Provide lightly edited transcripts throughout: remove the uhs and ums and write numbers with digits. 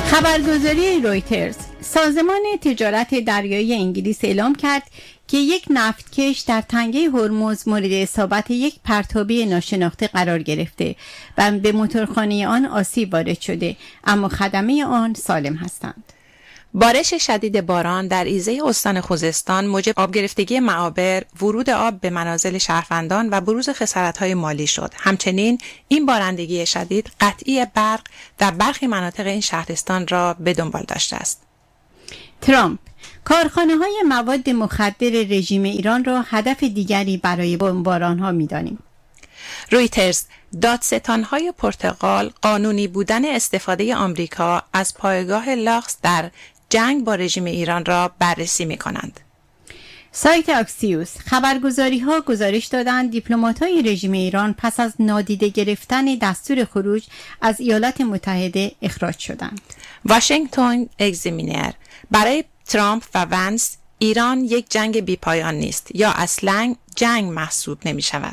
خبرگزاری رویترز، سازمان تجارت دریایی انگلیس اعلام کرد که یک نفتکش در تنگه هرمز مورد اصابت یک پرتابی ناشناخته قرار گرفته و به موتورخانه آن آسیب وارد شده، اما خدمه آن سالم هستند. بارش شدید باران در ایزه استان خوزستان موجب آب گرفتگی معابر، ورود آب به منازل شهروندان و بروز خسارت‌های مالی شد. همچنین این بارندگی شدید قطعی برق در برخی مناطق این شهرستان را به دنبال داشته است. ترامپ: کارخانه‌های مواد مخدر رژیم ایران را هدف دیگری برای بمباران‌ها می‌دانیم. رویترز: دادستان‌های پرتغال قانونی بودن استفاده آمریکا از پایگاه لاغز در جنگ با رژیم ایران را بررسی می‌کنند. سایت اکسیوس: خبرگزاری‌ها گزارش دادند دیپلمات‌های رژیم ایران پس از نادیده گرفتن دستور خروج از ایالات متحده اخراج شدند. واشنگتن اگزامینر: برای ترامپ و ونس ایران یک جنگ بی‌پایان نیست یا اصلاً جنگ محسوب نمی‌شود.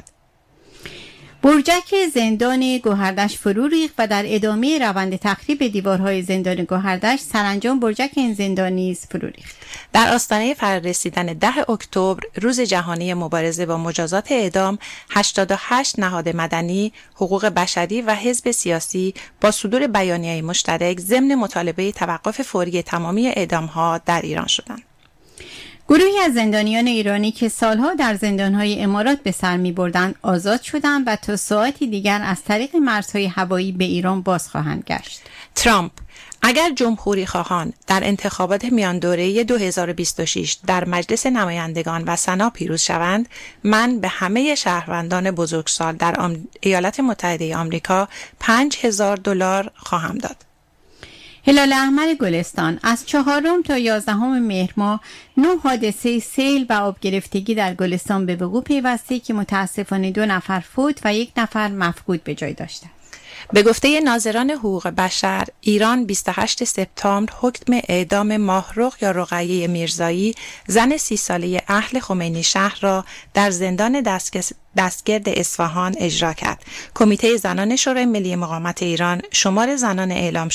برجک زندان گوهردشت فرو ریخت و در ادامه روند تخریب دیوارهای زندان گوهردشت سرانجام برجک این زندان نیز فرو ریخت. در آستانه فرارسیدن 10 اکتبر روز جهانی مبارزه با مجازات اعدام، 88 نهاد مدنی، حقوق بشری و حزب سیاسی با صدور بیانیه‌ای مشترک ضمن مطالبه توقف فوری تمامی اعدام‌ها در ایران شدند. گروهی از زندانیان ایرانی که سالها در زندانهای امارات به سر می بردند آزاد شدند و تا ساعتی دیگر از طریق مرزهای هوایی به ایران باز خواهند گشت. ترامپ: اگر جمهوری خواهان در انتخابات میان دوره 2026 در مجلس نمایندگان و سنا پیروز شوند، من به همه شهروندان بزرگسال در ایالات متحده آمریکا $5,000 خواهم داد. هلال احمر گلستان: از 4 تا 11 مهر ماه 9 حادثه سیل و آب گرفتگی در گلستان به وقوع پیوسته که متاسفانه 2 نفر فوت و 1 نفر مفقود به جای داشتند. به گفته ناظران حقوق بشر، ایران 28 سپتامبر حکم اعدام ماهرخ یا رقیه میرزایی، زن 30 ساله اهل خمینی شهر را در زندان دستگرد اصفهان اجرا کرد. کمیته زنان شورای ملی مقاومت ایران شمار زنان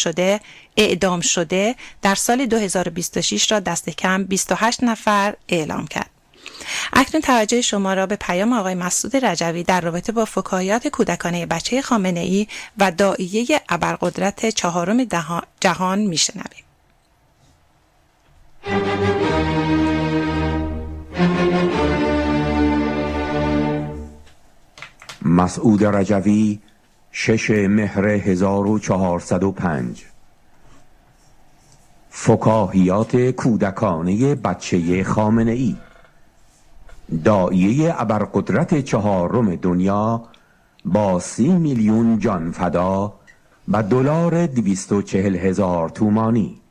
اعدام شده در سال 2026 را دست کم 28 نفر اعلام کرد. اکنون توجه شما را به پیام آقای مسعود رجوی در رابطه با فکاهیات کودکانه بچه خامنه‌ای و داعیه ابرقدرت 4 جهان میشنویم. مسعود رجوی، 6 مهر 1405. فکاهیات کودکانه بچه خامنه‌ای. داعیه ابرقدرت 4 دنیا با 30 میلیون جان فدا و $240,000 تومانی.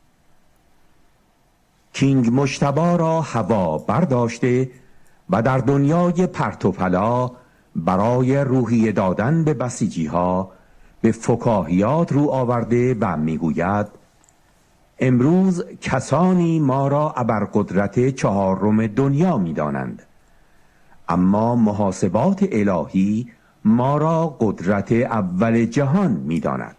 کینگ مجتبی را هوا برداشته و در دنیای پرت و پلا برای روحیه دادن به بسیجی ها به فکاهیات رو آورده و میگوید: امروز کسانی ما را ابرقدرت 4 دنیا میدانند، اما محاسبات الهی ما را قدرت اول جهان می داند.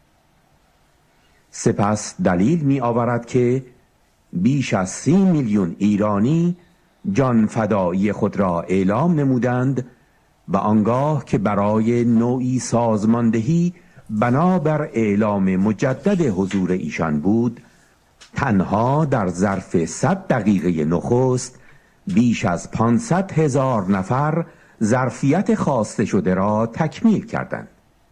سپس دلیل می آورد که بیش از 30 میلیون ایرانی جان فدایی خود را اعلام نمودند و آنگاه که برای نوعی سازماندهی بنابر اعلام مجدد حضور ایشان بود، تنها در ظرف 100 دقیقه نخست بیش از 500,000 نفر ظرفیت خواسته شده را تکمیل کردند.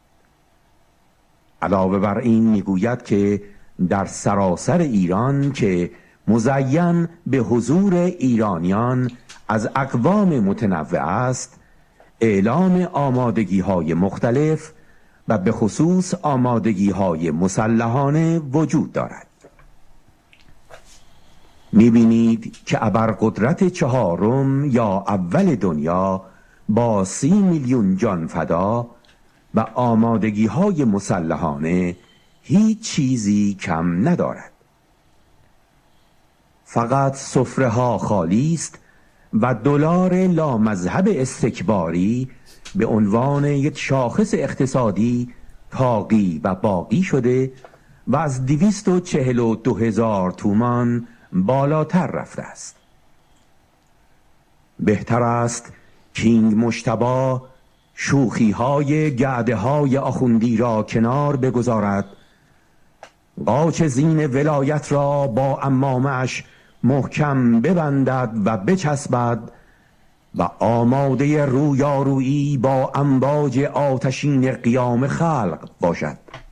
علاوه بر این میگوید که در سراسر ایران که مزین به حضور ایرانیان از اقوام متنوع است، اعلام آمادگی‌های مختلف و به خصوص آمادگی‌های مسلحانه وجود دارد. می‌بینید که ابرقدرت 4 یا اول دنیا با 30 میلیون جان فدا و آمادگی‌های مسلحانه هیچ چیزی کم ندارد. فقط سفره‌ها خالی است و دلار لامذهب استکباری به عنوان یک شاخص اقتصادی طاغی و باقی شده و از 242,000 تومان بالاتر رفته است. بهتر است کینگ مجتبی شوخی‌های گعده‌های آخوندی را کنار بگذارد، قاچ زین ولایت را با عمامش محکم ببندد و بچسبد و آماده رویارویی با امواج آتشین قیام خلق باشد.